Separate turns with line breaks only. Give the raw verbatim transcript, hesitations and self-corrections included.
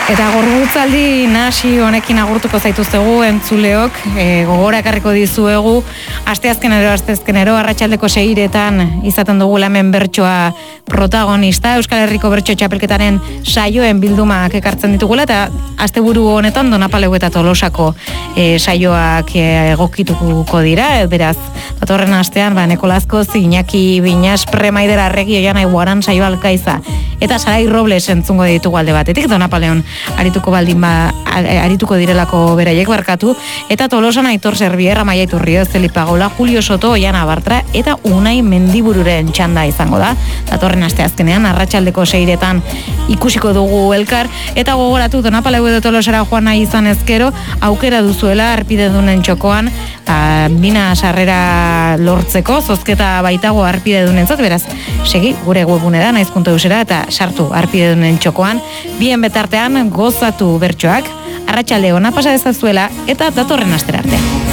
Eta gorbutzaldi nahasi honekin agurtuko zaituztegu entzuleok, e, gogora ekarriko dizuegu, asteazkenero, asteazkenero, arratsaldeko seiretan izaten dugu hemen bertsoa protagonista, Euskal Herriko bertso txapelketaren saioen bildumak ekartzen ditugula, eta asteburu honetan Donapaleu eta Tolosako e, saioak e, egokituko dira, e, beraz, datorren astean, ba, Nikolazko, Iñaki Biñas, Premaider Arregi, Oiana Iguaran, Saio Alkaiza, eta Sarai Robles entzungo ditugu alde batetik, Donapaleon arituko baldin ba, arituko direlako beraiek barkatu, eta Tolosan Aitor Serbier, Amaia Iturrio, Zelipa Gola, Julio Soto, Oiana Bartra, eta Unai Mendibururen txanda izango da, datorren asteazkenean, arratsaldeko seiretan ikusiko dugu elkar, eta gogoratu Donapaleu edo Tolosara joan nahi izan ezkero, aukera duzuela arpidedunen txokoan, ba, bina sarrera lortzeko, zozketa baitago arpidedunen zat, beraz, segi, gure webunera, naiz puntu eusera, eta sartu arpidedunen txokoan, bien betartean gozatu bertsoak, arratsalde ona pasa dezazuela, eta datorren astera arte.